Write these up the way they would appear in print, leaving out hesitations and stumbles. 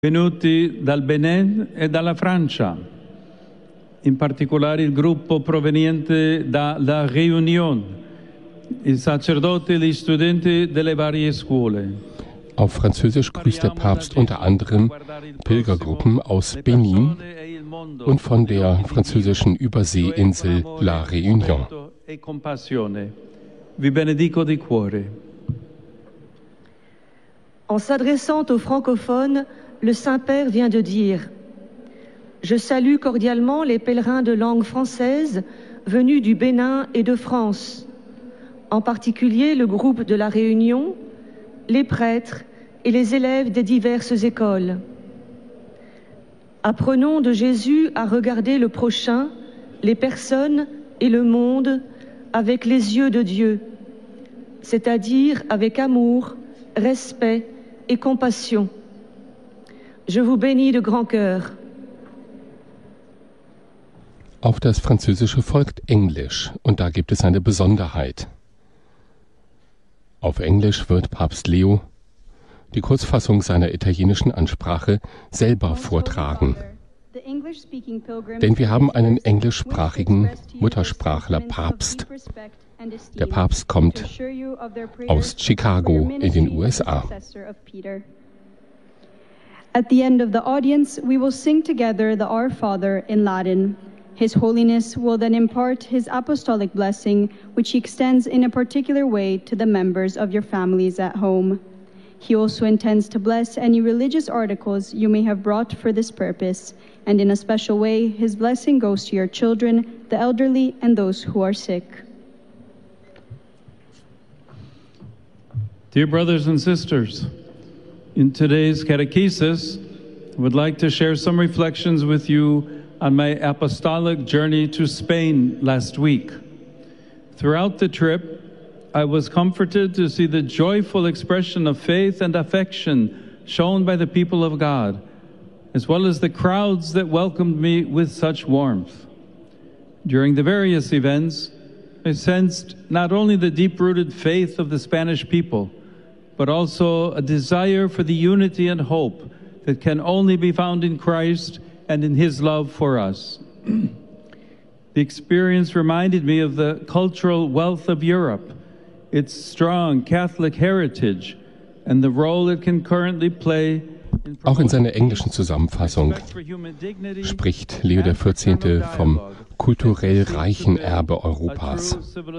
Venuti dal Benin e dalla Francia, in particolare il gruppo proveniente dalla Réunion, i sacerdoti e gli studenti delle varie scuole. Auf Französisch grüßt der Papst unter anderem Pilgergruppen aus Benin und von der französischen Überseeinsel La Réunion. Vi benedico di cuore. En s'adressant aux francophones, le Saint-Père vient de dire « Je salue cordialement les pèlerins de langue française venus du Bénin et de France, en particulier le groupe de la Réunion, les prêtres et les élèves des diverses écoles. Apprenons de Jésus à regarder le prochain, les personnes et le monde avec les yeux de Dieu, c'est-à-dire avec amour, respect et compassion. Je vous bénis de grand cœur. » Auf das Französische folgt Englisch und da gibt es eine Besonderheit. Auf Englisch wird Papst Leo die Kurzfassung seiner italienischen Ansprache selber vortragen. Denn wir haben einen englischsprachigen Muttersprachler Papst. Der Papst kommt aus Chicago in den USA. At the end of the audience, we will sing together the Our Father in Latin. His Holiness will then impart his apostolic blessing, which he extends in a particular way to the members of your families at home. He also intends to bless any religious articles you may have brought for this purpose, and in a special way, his blessing goes to your children, the elderly, and those who are sick. Dear brothers and sisters, in today's catechesis, I would like to share some reflections with you on my apostolic journey to Spain last week. Throughout the trip, I was comforted to see the joyful expression of faith and affection shown by the people of God, as well as the crowds that welcomed me with such warmth. During the various events, I sensed not only the deep-rooted faith of the Spanish people, but also a desire for the unity and hope that can only be found in Christ and in His love for us. The experience reminded me of the cultural wealth of Europe, its strong Catholic heritage, and the role it can currently play. Auch in seiner englischen Zusammenfassung spricht Leo XIV. Vom kulturell reichen Erbe Europas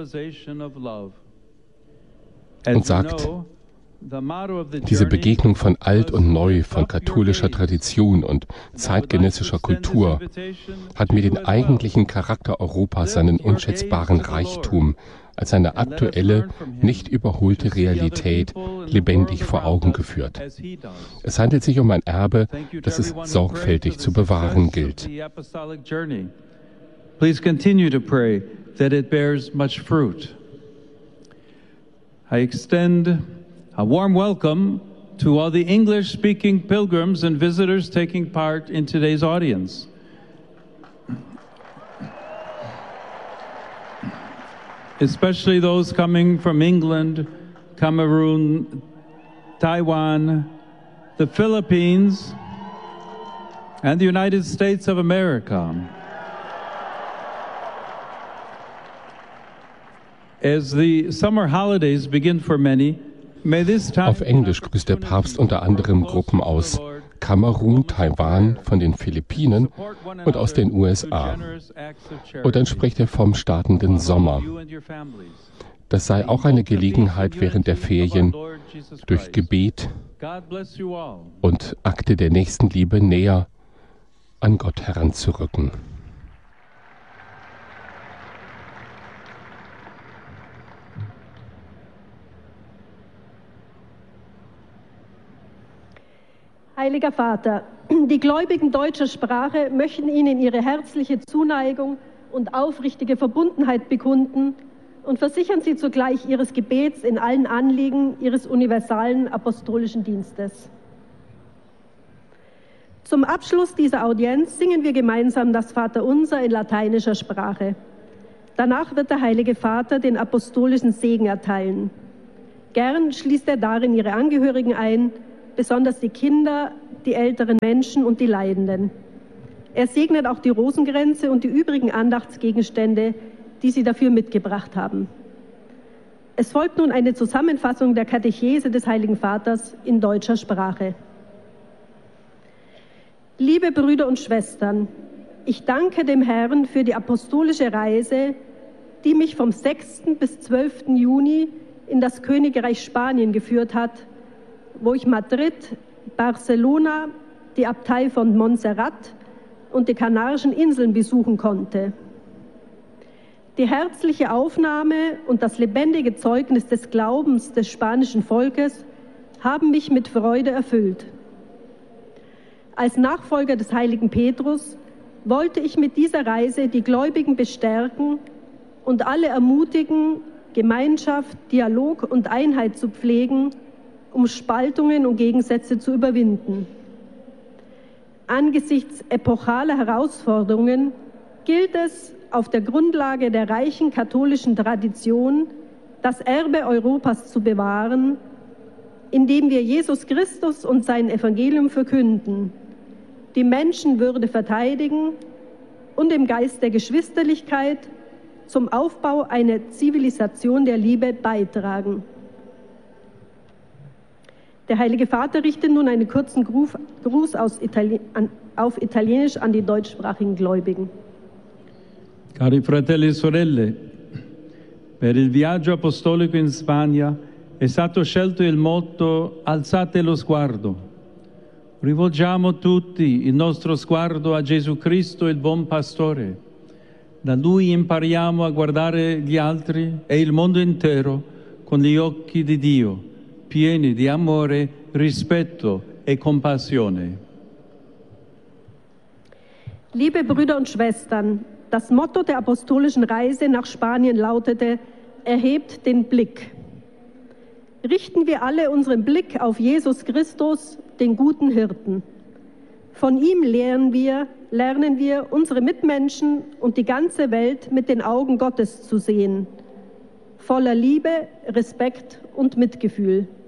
und sagt, diese Begegnung von Alt und Neu, von katholischer Tradition und zeitgenössischer Kultur hat mir den eigentlichen Charakter Europas, seinen unschätzbaren Reichtum, als eine aktuelle, nicht überholte Realität lebendig vor Augen geführt. Es handelt sich um ein Erbe, das es sorgfältig zu bewahren gilt. Please continue to pray that it bears much fruit. I extend a warm welcome to all the English-speaking pilgrims and visitors taking part in today's audience. Especially those coming from England, Cameroon, Taiwan, the Philippines, and the United States of America. As the summer holidays begin for many, auf Englisch grüßt der Papst unter anderem Gruppen aus Kamerun, Taiwan, von den Philippinen und aus den USA. Und dann spricht er vom startenden Sommer. Das sei auch eine Gelegenheit während der Ferien, durch Gebet und Akte der Nächstenliebe näher an Gott heranzurücken. Heiliger Vater, die Gläubigen deutscher Sprache möchten Ihnen ihre herzliche Zuneigung und aufrichtige Verbundenheit bekunden und versichern Sie zugleich Ihres Gebets in allen Anliegen Ihres universalen apostolischen Dienstes. Zum Abschluss dieser Audienz singen wir gemeinsam das Vaterunser in lateinischer Sprache. Danach wird der Heilige Vater den apostolischen Segen erteilen. Gern schließt er darin Ihre Angehörigen ein, besonders die Kinder, die älteren Menschen und die Leidenden. Er segnet auch die Rosenkränze und die übrigen Andachtsgegenstände, die Sie dafür mitgebracht haben. Es folgt nun eine Zusammenfassung der Katechese des Heiligen Vaters in deutscher Sprache. Liebe Brüder und Schwestern, ich danke dem Herrn für die apostolische Reise, die mich vom 6. bis 12. Juni in das Königreich Spanien geführt hat, wo ich Madrid, Barcelona, die Abtei von Montserrat und die Kanarischen Inseln besuchen konnte. Die herzliche Aufnahme und das lebendige Zeugnis des Glaubens des spanischen Volkes haben mich mit Freude erfüllt. Als Nachfolger des heiligen Petrus wollte ich mit dieser Reise die Gläubigen bestärken und alle ermutigen, Gemeinschaft, Dialog und Einheit zu pflegen, um Spaltungen und Gegensätze zu überwinden. Angesichts epochaler Herausforderungen gilt es, auf der Grundlage der reichen katholischen Tradition das Erbe Europas zu bewahren, indem wir Jesus Christus und sein Evangelium verkünden, die Menschenwürde verteidigen und im Geist der Geschwisterlichkeit zum Aufbau einer Zivilisation der Liebe beitragen. Der Heilige Vater richtet nun einen kurzen Gruß auf Italienisch an die deutschsprachigen Gläubigen. Cari fratelli e sorelle, per il viaggio apostolico in Spagna è stato scelto il motto Alzate lo sguardo. Rivolgiamo tutti il nostro sguardo a Gesù Cristo, il buon pastore. Da Lui impariamo a guardare gli altri e il mondo intero con gli occhi di Dio, pieni di amore, rispetto e compassione. Liebe Brüder und Schwestern, das Motto der apostolischen Reise nach Spanien lautete: Erhebt den Blick. Richten wir alle unseren Blick auf Jesus Christus, den guten Hirten. Von ihm lernen wir, unsere Mitmenschen und die ganze Welt mit den Augen Gottes zu sehen, voller Liebe, Respekt und Mitgefühl.